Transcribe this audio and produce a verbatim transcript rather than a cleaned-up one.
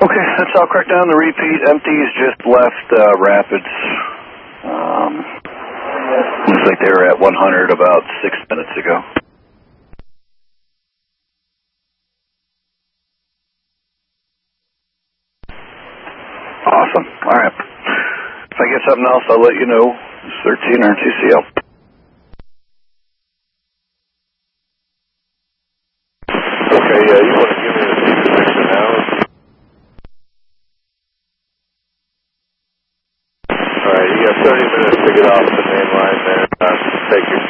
Okay, that's all correct on the repeat. Empties just left uh, Rapids. Um, looks like they were at one hundred about six minutes ago. Awesome. All right. If I get something else, I'll let you know. It's thirteen R T C L. Okay, yeah, you want to give me the position now? Alright, you got thirty minutes to get off the main line there. Uh, take your